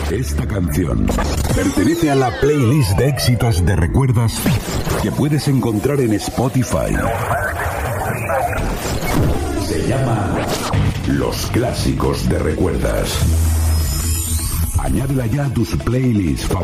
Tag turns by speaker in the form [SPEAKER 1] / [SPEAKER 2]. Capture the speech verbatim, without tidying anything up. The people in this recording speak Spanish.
[SPEAKER 1] Esta canción pertenece a la playlist de éxitos de Recuerdas que puedes encontrar en Spotify. Se llama Los Clásicos de Recuerdas. Añádela ya a tus playlists favoritas.